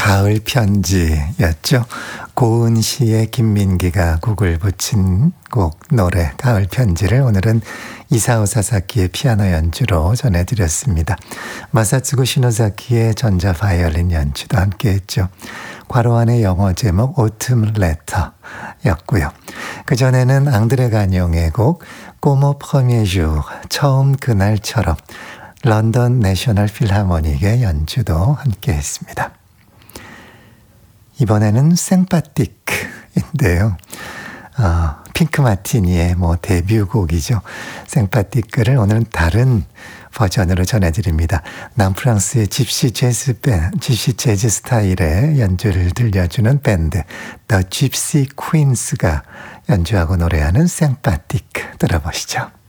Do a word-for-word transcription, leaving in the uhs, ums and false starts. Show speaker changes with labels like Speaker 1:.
Speaker 1: 가을 편지였죠. 고은 시에 김민기가 곡을 붙인 곡 노래 가을 편지를 오늘은 이사오 사사키의 피아노 연주로 전해드렸습니다. 마사츠구 시노자키의 전자 바이올린 연주도 함께했죠. 괄호 안의 영어 제목 Autumn Letter였고요. 그전에는 앙드레 가뇽의 곡 꼬모 프미에주 처음 그날처럼 런던 내셔널 필하모닉의 연주도 함께했습니다. 이번에는 생파티크인데요. 어, 핑크 마티니의 뭐 데뷔곡이죠. 생파티크를 오늘은 다른 버전으로 전해드립니다. 남프랑스의 집시 재즈 밴, 집시 재즈 스타일의 연주를 들려주는 밴드 The Gypsy Queens가 연주하고 노래하는 생파티크 들어보시죠.